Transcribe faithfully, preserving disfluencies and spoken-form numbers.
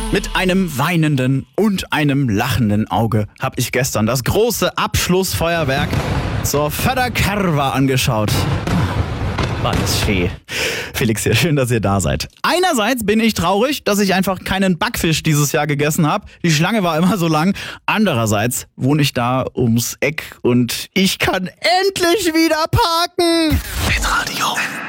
Mit einem weinenden und einem lachenden Auge habe ich gestern das große Abschlussfeuerwerk zur Förderkerwa angeschaut. War das schön. Felix hier, schön, dass ihr da seid. Einerseits bin ich traurig, dass ich einfach keinen Backfisch dieses Jahr gegessen habe. Die Schlange war immer so lang. Andererseits wohne ich da ums Eck und ich kann endlich wieder parken. Hitradio.